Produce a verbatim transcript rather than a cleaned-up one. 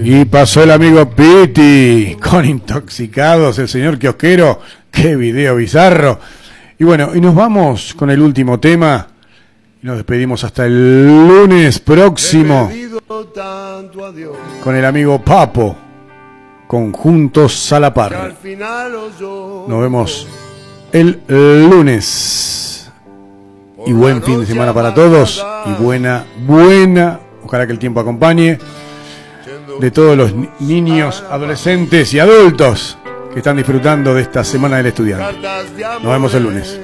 Y pasó el amigo Piti con Intoxicados, el señor kiosquero. Qué video bizarro. Y bueno, y nos vamos con el último tema. Y nos despedimos hasta el lunes próximo con el amigo Papo, con Juntos a la Par. Nos vemos el lunes. Y buen fin de semana para todos. Y buena, buena, ojalá que el tiempo acompañe, de todos los niños, adolescentes y adultos que están disfrutando de esta Semana del Estudiante. Nos vemos el lunes.